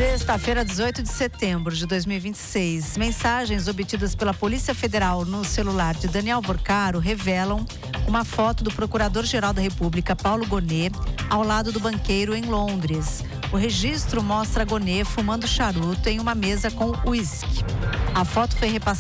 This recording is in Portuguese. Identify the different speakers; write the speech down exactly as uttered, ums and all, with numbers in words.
Speaker 1: Sexta-feira, dezoito de setembro de dois mil e vinte e seis. Mensagens obtidas pela Polícia Federal no celular de Daniel Vorcaro revelam uma foto do Procurador-Geral da República, Paulo Gonet, ao lado do banqueiro em Londres. O registro mostra Gonet fumando charuto em uma mesa com uísque. A foto foi repassada